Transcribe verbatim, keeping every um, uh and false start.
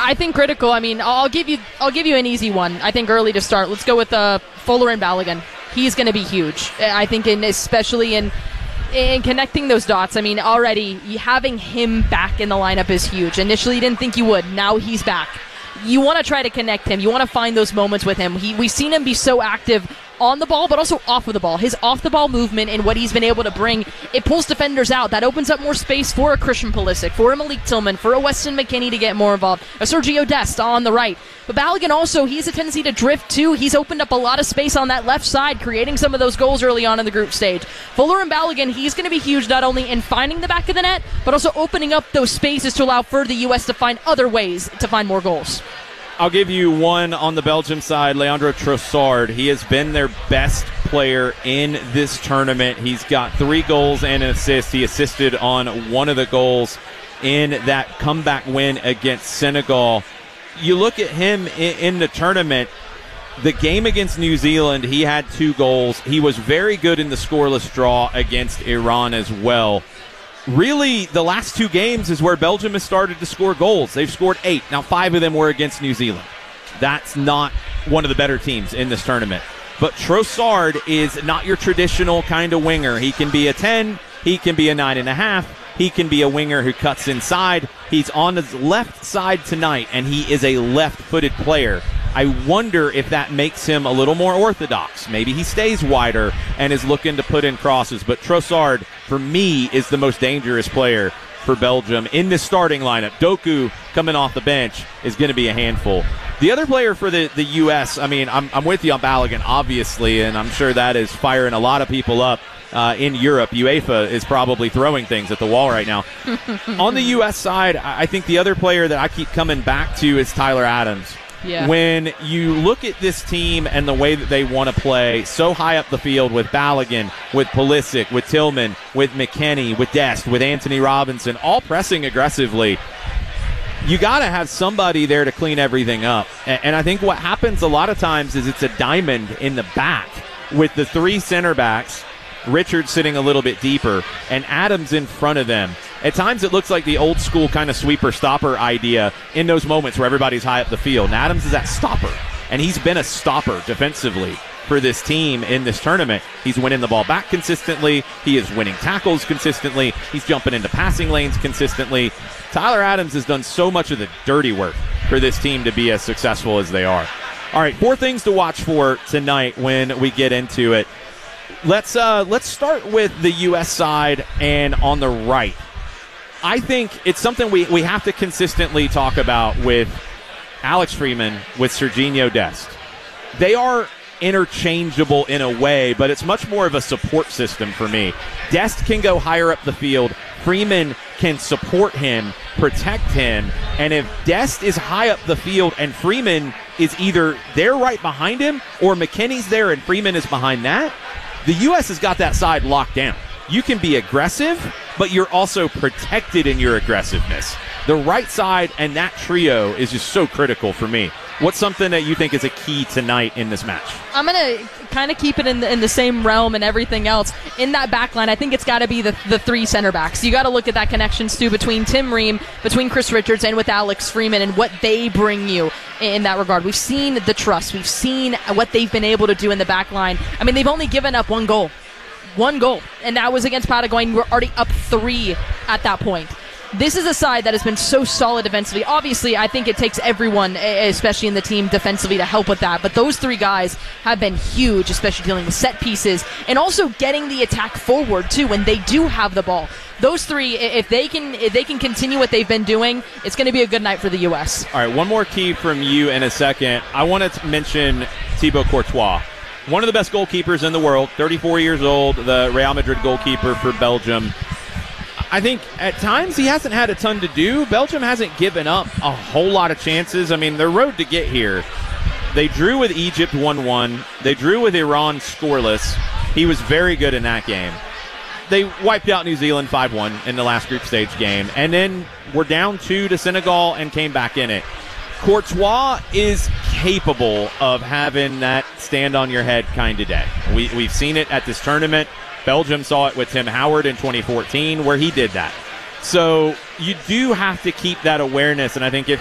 I think critical. I mean, I'll give you I'll give you an easy one. I think early to start. Let's go with uh, Fuller and Balogun. He's going to be huge. I think, in especially in in connecting those dots. I mean, already having him back in the lineup is huge. Initially, you didn't think you would. Now he's back. You want to try to connect him. You want to find those moments with him. He, we've seen him be so active on the ball, but also off of the ball. His off-the-ball movement and what he's been able to bring, it pulls defenders out. That opens up more space for a Christian Pulisic, for a Malik Tillman, for a Weston McKennie to get more involved, a Sergio Dest on the right. But Balogun also, he has a tendency to drift too. He's opened up a lot of space on that left side, creating some of those goals early on in the group stage. Fuller and Balogun, he's going to be huge not only in finding the back of the net, but also opening up those spaces to allow for the U S to find other ways to find more goals. I'll give you one on the Belgium side, Leandro Trossard. He has been their best player in this tournament. He's got three goals and an assist. He assisted on one of the goals in that comeback win against Senegal. You look at him in, in the tournament, the game against New Zealand, he had two goals. He was very good in the scoreless draw against Iran as well. Really, the last two games is where Belgium has started to score goals. They've scored eight. Now, five of them were against New Zealand. That's not one of the better teams in this tournament. But Trossard is not your traditional kind of winger. He can be a ten. He can be a nine and a half. He can be a winger who cuts inside. He's on his left side tonight, and he is a left-footed player. I wonder if that makes him a little more orthodox. Maybe he stays wider and is looking to put in crosses. But Trossard, for me, is the most dangerous player for Belgium in this starting lineup. Doku, coming off the bench, is going to be a handful. The other player for the, the U S, I mean, I'm, I'm with you on Balogun, obviously, and I'm sure that is firing a lot of people up uh, in Europe. UEFA is probably throwing things at the wall right now. On the U S side, I think the other player that I keep coming back to is Tyler Adams. Yeah. When you look at this team and the way that they want to play so high up the field with Balogun, with Pulisic, with Tillman, with McKennie, with Dest, with Anthony Robinson, all pressing aggressively, you got to have somebody there to clean everything up. And I think what happens a lot of times is it's a diamond in the back with the three center backs, Richard sitting a little bit deeper, and Adams in front of them. At times it looks like the old school kind of sweeper-stopper idea in those moments where everybody's high up the field. And Adams is that stopper, and he's been a stopper defensively for this team in this tournament. He's winning the ball back consistently. He is winning tackles consistently. He's jumping into passing lanes consistently. Tyler Adams has done so much of the dirty work for this team to be as successful as they are. All right, four things to watch for tonight when we get into it. Let's uh, let's start with the U S side and on the right. I think it's something we, we have to consistently talk about with Alex Freeman, with Serginho Dest. They are interchangeable in a way, but it's much more of a support system for me. Dest can go higher up the field. Freeman can support him, protect him, and if Dest is high up the field and Freeman is either there right behind him or McKennie's there and Freeman is behind that, the U S has got that side locked down. You can be aggressive, but you're also protected in your aggressiveness. The right side and that trio is just so critical for me. What's something that you think is a key tonight in this match? I'm going to kind of keep it in the, in the same realm and everything else. In that back line, I think it's got to be the, the three center backs. You got to look at that connection, Stu, between Tim Ream, between Chris Richards, and with Alex Freeman and what they bring you in that regard. We've seen the trust. We've seen what they've been able to do in the back line. I mean, they've only given up one goal. One goal, and that was against Paraguay. We're already up three at that point. This is a side that has been so solid defensively. Obviously, I think it takes everyone, especially in the team defensively, to help with that. But those three guys have been huge, especially dealing with set pieces and also getting the attack forward, too, when they do have the ball. Those three, if they can if they can continue what they've been doing, it's going to be a good night for the U S. All right, one more key from you in a second. I want to mention Thibaut Courtois. One of the best goalkeepers in the world, thirty-four years old, the Real Madrid goalkeeper for Belgium. I think at times he hasn't had a ton to do. Belgium hasn't given up a whole lot of chances. I mean, their road to get here, they drew with Egypt one one. They drew with Iran scoreless. He was very good in that game. They wiped out New Zealand five one in the last group stage game, and then were down two to Senegal and came back in it. Courtois is capable of having that stand-on-your-head kind of day. We, we've seen it at this tournament. Belgium saw it with Tim Howard in twenty fourteen where he did that. So you do have to keep that awareness, and I think if